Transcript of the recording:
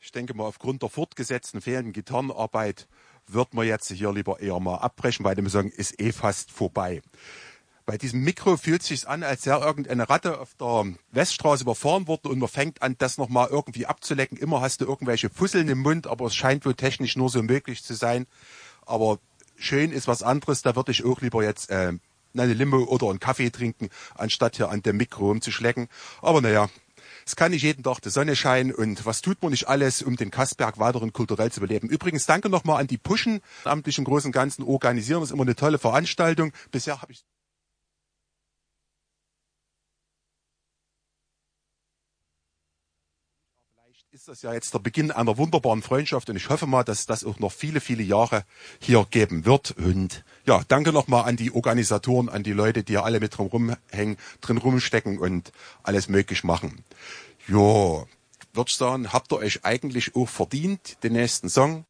Ich denke mal, aufgrund der fortgesetzten fehlenden Gitarrenarbeit wird man jetzt hier lieber eher mal abbrechen, weil die Song ist eh fast vorbei. Bei diesem Mikro fühlt es sich an, als wäre irgendeine Ratte auf der Weststraße überfahren worden und man fängt an, das nochmal irgendwie abzulecken. Immer hast du irgendwelche Fusseln im Mund, aber es scheint wohl technisch nur so möglich zu sein. Aber schön ist was anderes, da würde ich auch lieber jetzt eine Limo oder einen Kaffee trinken, anstatt hier an dem Mikro rumzuschlecken. Aber naja, es kann nicht jeden Tag die Sonne scheinen und was tut man nicht alles, um den Kasperg weiterhin kulturell zu beleben. Übrigens danke nochmal an die Puschen, amtlich im Großen und Ganzen organisieren, das ist immer eine tolle Veranstaltung. Bisher habe ich ist das ja jetzt der Beginn einer wunderbaren Freundschaft und ich hoffe mal, dass das auch noch viele, viele Jahre hier geben wird. Und ja, danke nochmal an die Organisatoren, an die Leute, die ja alle mit drin rumhängen, drin rumstecken und alles möglich machen. Jo, würde ich sagen, habt ihr euch eigentlich auch verdient, den nächsten Song.